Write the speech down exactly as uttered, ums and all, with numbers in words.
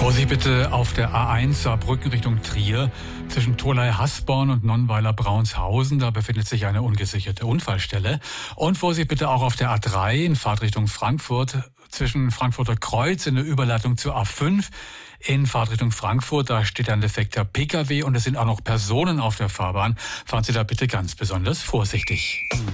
Vorsicht bitte auf der A eins Saarbrücken Richtung Trier. Zwischen Tholey-Hasborn und Nonnweiler-Braunshausen, da befindet sich eine ungesicherte Unfallstelle. Und Vorsicht bitte auch auf der A drei in Fahrtrichtung Frankfurt, zwischen Frankfurter Kreuz in der Überleitung zur A fünf. In Fahrtrichtung Frankfurt, da steht ein defekter Pkw und es sind auch noch Personen auf der Fahrbahn. Fahren Sie da bitte ganz besonders vorsichtig.